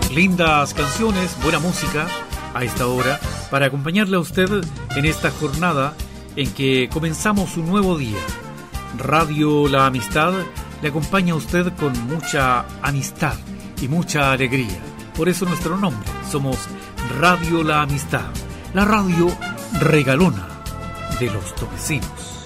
Lindas canciones, buena música a esta hora para acompañarle a usted en esta jornada en que comenzamos un nuevo día. Radio La Amistad le acompaña a usted con mucha amistad y mucha alegría. Por eso nuestro nombre, somos Radio La Amistad, la radio regalona de los Tomecinos.